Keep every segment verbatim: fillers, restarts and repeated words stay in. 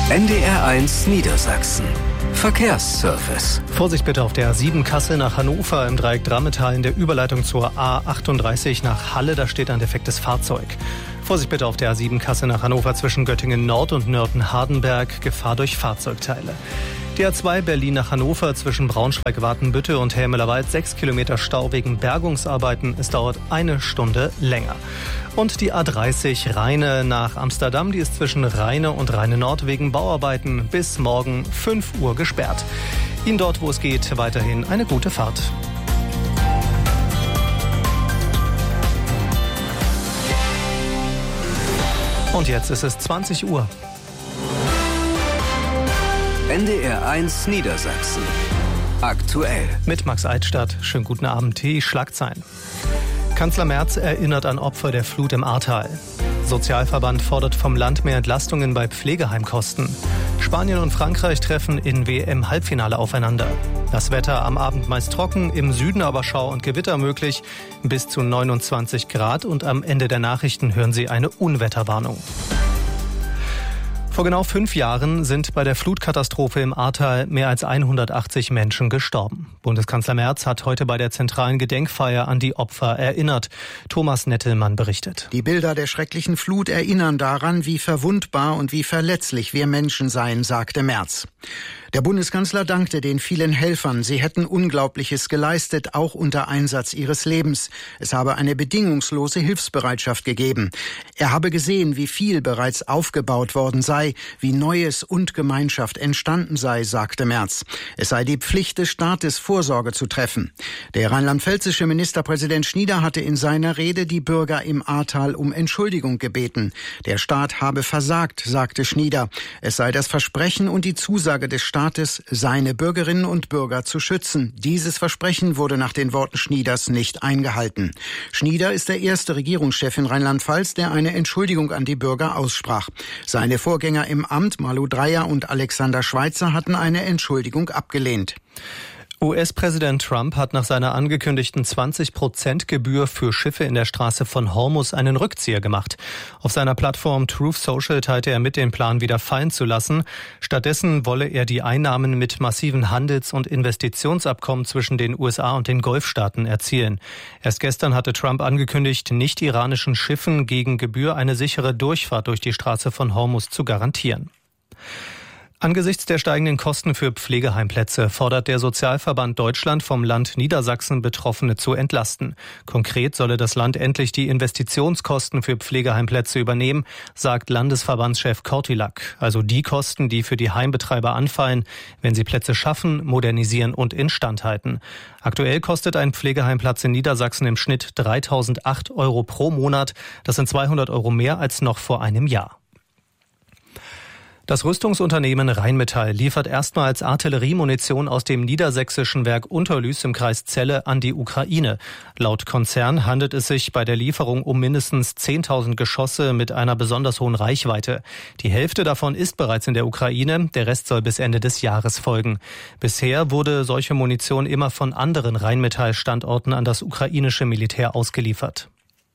N D R eins Niedersachsen. Verkehrsservice. Vorsicht bitte auf der A sieben Kassel nach Hannover im Dreieck Drammetal in der Überleitung zur A achtunddreißig nach Halle. Da steht ein defektes Fahrzeug. Vorsicht bitte auf der A sieben Kassel nach Hannover zwischen Göttingen Nord und Nörten-Hardenberg. Gefahr durch Fahrzeugteile. Die A zwei Berlin nach Hannover zwischen Braunschweig-Wartenbüttel und Helmelerwald sechs Kilometer Stau wegen Bergungsarbeiten. Es dauert eine Stunde länger. Und die A dreißig Rheine nach Amsterdam, die ist zwischen Rheine und Rheine Nord wegen Bauarbeiten bis morgen fünf Uhr gesperrt. Ihnen dort, wo es geht, weiterhin eine gute Fahrt. Und jetzt ist es zwanzig Uhr. N D R eins Niedersachsen. Aktuell. Mit Max Eidstadt. Schönen guten Abend. Die Schlagzeilen. Kanzler Merz erinnert an Opfer der Flut im Ahrtal. Sozialverband fordert vom Land mehr Entlastungen bei Pflegeheimkosten. Spanien und Frankreich treffen in W M-Halbfinale aufeinander. Das Wetter am Abend meist trocken, im Süden aber Schauer und Gewitter möglich. Bis zu neunundzwanzig Grad und am Ende der Nachrichten hören Sie eine Unwetterwarnung. Vor genau fünf Jahren sind bei der Flutkatastrophe im Ahrtal mehr als hundertachtzig Menschen gestorben. Bundeskanzler Merz hat heute bei der zentralen Gedenkfeier an die Opfer erinnert. Thomas Nettelmann berichtet. Die Bilder der schrecklichen Flut erinnern daran, wie verwundbar und wie verletzlich wir Menschen seien, sagte Merz. Der Bundeskanzler dankte den vielen Helfern. Sie hätten Unglaubliches geleistet, auch unter Einsatz ihres Lebens. Es habe eine bedingungslose Hilfsbereitschaft gegeben. Er habe gesehen, wie viel bereits aufgebaut worden sei, wie Neues und Gemeinschaft entstanden sei, sagte Merz. Es sei die Pflicht des Staates, Vorsorge zu treffen. Der rheinland-pfälzische Ministerpräsident Schnieder hatte in seiner Rede die Bürger im Ahrtal um Entschuldigung gebeten. Der Staat habe versagt, sagte Schnieder. Es sei das Versprechen und die Zusage des Staates, seine Bürgerinnen und Bürger zu schützen. Dieses Versprechen wurde nach den Worten Schnieders nicht eingehalten. Schnieder ist der erste Regierungschef in Rheinland-Pfalz, der eine Entschuldigung an die Bürger aussprach. Seine Vorgänger im Amt, Malu Dreyer und Alexander Schweitzer, hatten eine Entschuldigung abgelehnt. U S-Präsident Trump hat nach seiner angekündigten zwanzig Prozent Gebühr für Schiffe in der Straße von Hormuz einen Rückzieher gemacht. Auf seiner Plattform Truth Social teilte er mit, den Plan wieder fallen zu lassen. Stattdessen wolle er die Einnahmen mit massiven Handels- und Investitionsabkommen zwischen den U S A und den Golfstaaten erzielen. Erst gestern hatte Trump angekündigt, nicht iranischen Schiffen gegen Gebühr eine sichere Durchfahrt durch die Straße von Hormuz zu garantieren. Angesichts der steigenden Kosten für Pflegeheimplätze fordert der Sozialverband Deutschland vom Land Niedersachsen, Betroffene zu entlasten. Konkret solle das Land endlich die Investitionskosten für Pflegeheimplätze übernehmen, sagt Landesverbandschef Kortilak. Also die Kosten, die für die Heimbetreiber anfallen, wenn sie Plätze schaffen, modernisieren und instand halten. Aktuell kostet ein Pflegeheimplatz in Niedersachsen im Schnitt dreitausendacht Euro pro Monat. Das sind zweihundert Euro mehr als noch vor einem Jahr. Das Rüstungsunternehmen Rheinmetall liefert erstmals Artilleriemunition aus dem niedersächsischen Werk Unterlüß im Kreis Celle an die Ukraine. Laut Konzern handelt es sich bei der Lieferung um mindestens zehntausend Geschosse mit einer besonders hohen Reichweite. Die Hälfte davon ist bereits in der Ukraine, der Rest soll bis Ende des Jahres folgen. Bisher wurde solche Munition immer von anderen Rheinmetall-Standorten an das ukrainische Militär ausgeliefert.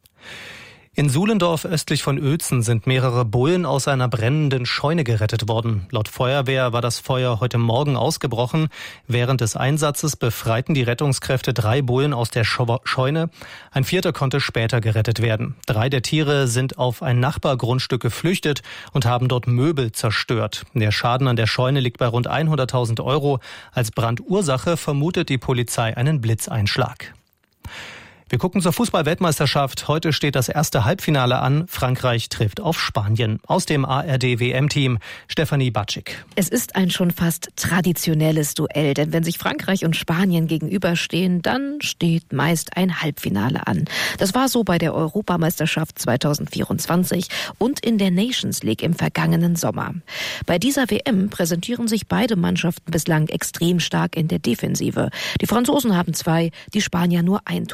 In Suhlendorf östlich von Uelzen sind mehrere Bullen aus einer brennenden Scheune gerettet worden. Laut Feuerwehr war das Feuer heute Morgen ausgebrochen. Während des Einsatzes befreiten die Rettungskräfte drei Bullen aus der Scheune. Ein vierter konnte später gerettet werden. Drei der Tiere sind auf ein Nachbargrundstück geflüchtet und haben dort Möbel zerstört. Der Schaden an der Scheune liegt bei rund hunderttausend Euro. Als Brandursache vermutet die Polizei einen Blitzeinschlag. Wir gucken zur Fußball-Weltmeisterschaft. Heute steht das erste Halbfinale an. Frankreich trifft auf Spanien. Aus dem A R D-W M-Team Stefanie Batschik. Es ist ein schon fast traditionelles Duell, denn wenn sich Frankreich und Spanien gegenüberstehen, dann steht meist ein Halbfinale an. Das war so bei der Europameisterschaft zweitausendvierundzwanzig und in der Nations League im vergangenen Sommer. Bei dieser W M präsentieren sich beide Mannschaften bislang extrem stark in der Defensive. Die Franzosen haben zwei, die Spanier nur ein Tor kassiert.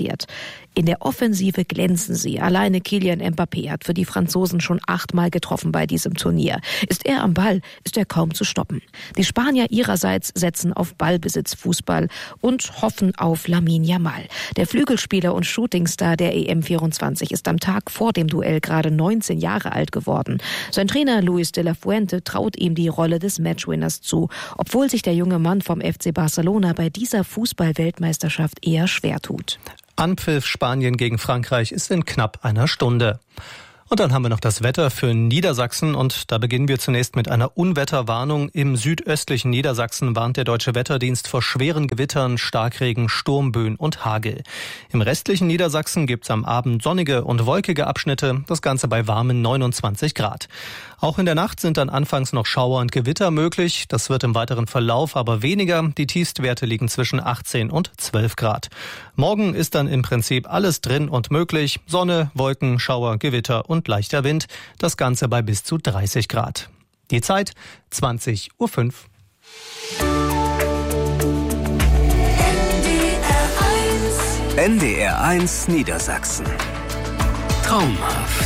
passiert. In der Offensive glänzen sie. Alleine Kylian Mbappé hat für die Franzosen schon achtmal getroffen bei diesem Turnier. Ist er am Ball, ist er kaum zu stoppen. Die Spanier ihrerseits setzen auf Ballbesitzfußball und hoffen auf Lamine Yamal. Der Flügelspieler und Shootingstar der E M vierundzwanzig ist am Tag vor dem Duell gerade neunzehn Jahre alt geworden. Sein Trainer Luis de la Fuente traut ihm die Rolle des Matchwinners zu, obwohl sich der junge Mann vom F C Barcelona bei dieser Fußball-Weltmeisterschaft eher schwer tut. Anpfiff Spanien gegen Frankreich ist in knapp einer Stunde. Und dann haben wir noch das Wetter für Niedersachsen und da beginnen wir zunächst mit einer Unwetterwarnung. Im südöstlichen Niedersachsen warnt der Deutsche Wetterdienst vor schweren Gewittern, Starkregen, Sturmböen und Hagel. Im restlichen Niedersachsen gibt's am Abend sonnige und wolkige Abschnitte, das Ganze bei warmen neunundzwanzig Grad. Auch in der Nacht sind dann anfangs noch Schauer und Gewitter möglich. Das wird im weiteren Verlauf aber weniger. Die Tiefstwerte liegen zwischen achtzehn und zwölf Grad. Morgen ist dann im Prinzip alles drin und möglich. Sonne, Wolken, Schauer, Gewitter und leichter Wind. Das Ganze bei bis zu dreißig Grad. Die Zeit zwanzig Uhr fünf. N D R eins Niedersachsen. Traumhaft.